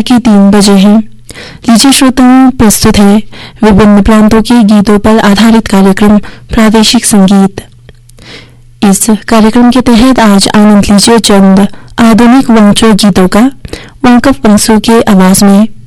के 3 बजे हैं। लीजिए श्रोताओं, प्रस्तुत है विभिन्न प्रांतों के गीतों पर आधारित कार्यक्रम प्रादेशिक संगीत। इस कार्यक्रम के तहत आज आनंद लीजिए चंद आधुनिक वांचो गीतों का वाकफ पंसू के आवाज में।